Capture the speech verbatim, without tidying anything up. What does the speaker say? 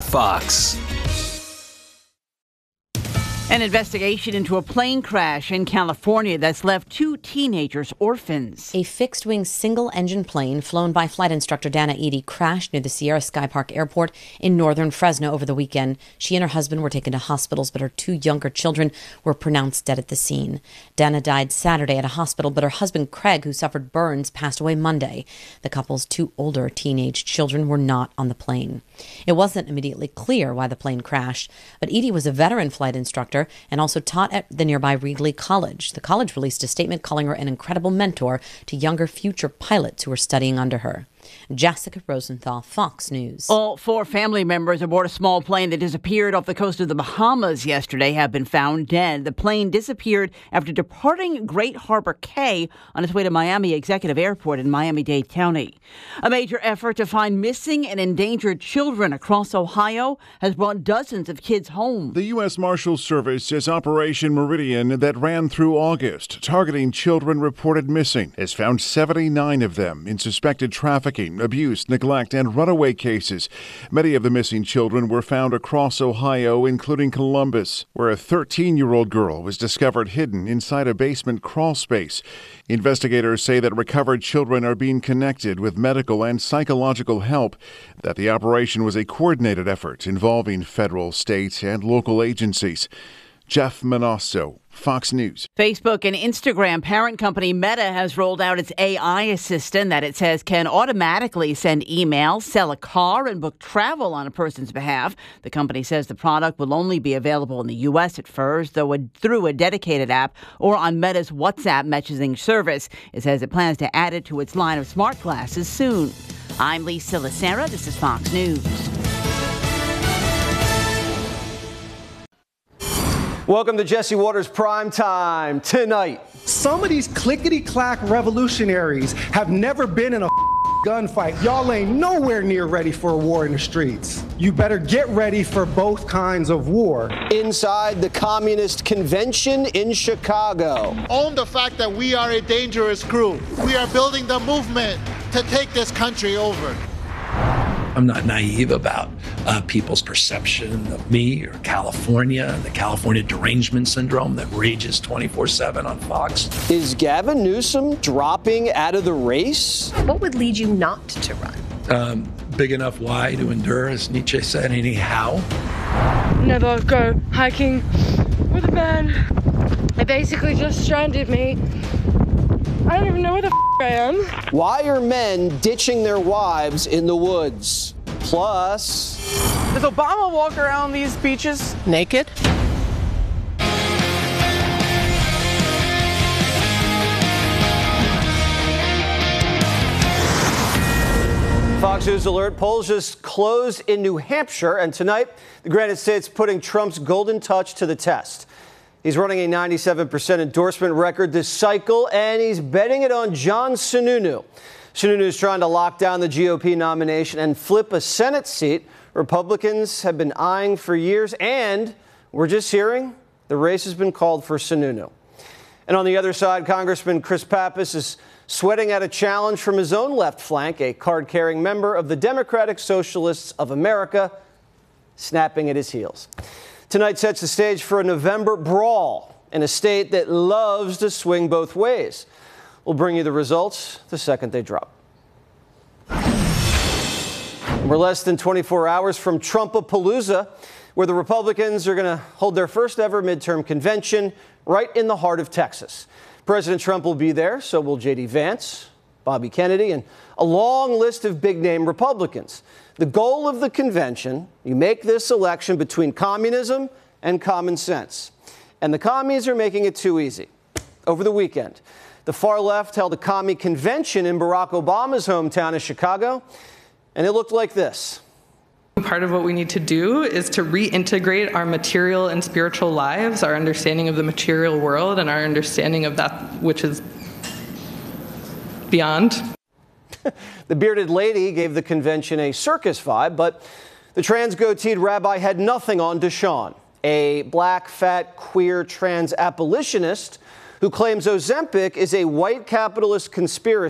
Fox. An investigation into a plane crash in California that's left two teenagers orphans. A fixed-wing single-engine plane flown by flight instructor Dana Eady crashed near the Sierra Sky Park Airport in northern Fresno over the weekend. She and her husband were taken to hospitals, but her two younger children were pronounced dead at the scene. Dana died Saturday at a hospital, but her husband Craig, who suffered burns, passed away Monday. The couple's two older teenage children were not on the plane. It wasn't immediately clear why the plane crashed, but Eady was a veteran flight instructor and also taught at the nearby Reedley College. The college released a statement calling her an incredible mentor to younger future pilots who were studying under her. Jessica Rosenthal, Fox News. All four family members aboard a small plane that disappeared off the coast of the Bahamas yesterday have been found dead. The plane disappeared after departing Great Harbor Cay on its way to Miami Executive Airport in Miami-Dade County. A major effort to find missing and endangered children across Ohio has brought dozens of kids home. The U S Marshals Service says Operation Meridian that ran through August, targeting children reported missing, has found seventy-nine of them in suspected trafficking, abuse, neglect, and runaway cases. Many of the missing children were found across Ohio, including Columbus, where a thirteen-year-old girl was discovered hidden inside a basement crawl space. Investigators say that recovered children are being connected with medical and psychological help, that the operation was a coordinated effort involving federal, state, and local agencies. Jeff Manasso, Fox News. Facebook and Instagram parent company Meta has rolled out its A I assistant that it says can automatically send emails, sell a car, and book travel on a person's behalf. The company says the product will only be available in the U S at first, though a, through a dedicated app or on Meta's WhatsApp messaging service. It says it plans to add it to its line of smart glasses soon. I'm Lisa Lacera. This is Fox News. Welcome to Jesse Waters Prime Time tonight. Some of these clickety-clack revolutionaries have never been in a gunfight. Y'all ain't nowhere near ready for a war in the streets. You better get ready for both kinds of war. Inside the Communist Convention in Chicago. Own the fact that we are a dangerous crew. We are building the movement to take this country over. I'm not naive about uh, people's perception of me or California, the California derangement syndrome that rages twenty-four seven on Fox. Is Gavin Newsom dropping out of the race? What would lead you not to run? Um, big enough why to endure, as Nietzsche said, anyhow. Never go hiking with a man. They basically just stranded me. I don't even know where the f*** I am. Why are men ditching their wives in the woods? Plus, does Obama walk around these beaches naked? Fox News alert. Polls just closed in New Hampshire, and tonight the Granite State's putting Trump's golden touch to the test. He's running a ninety-seven percent endorsement record this cycle, and he's betting it on John Sununu. Sununu is trying to lock down the G O P nomination and flip a Senate seat Republicans have been eyeing for years, and we're just hearing the race has been called for Sununu. And on the other side, Congressman Chris Pappas is sweating out a challenge from his own left flank, a card-carrying member of the Democratic Socialists of America, snapping at his heels. Tonight sets the stage for a November brawl in a state that loves to swing both ways. We'll bring you the results the second they drop. We're less than twenty-four hours from Trumpapalooza, where the Republicans are going to hold their first ever midterm convention right in the heart of Texas. President Trump will be there, so will J D Vance, Bobby Kennedy, and a long list of big-name Republicans. The goal of the convention, you make this election between communism and common sense. And the commies are making it too easy. Over the weekend, the far left held a commie convention in Barack Obama's hometown of Chicago, and it looked like this. Part of what we need to do is to reintegrate our material and spiritual lives, our understanding of the material world, and our understanding of that which is beyond. The bearded lady gave the convention a circus vibe, but the trans-goateed rabbi had nothing on Deshaun, a black, fat, queer trans abolitionist who claims Ozempic is a white capitalist conspiracy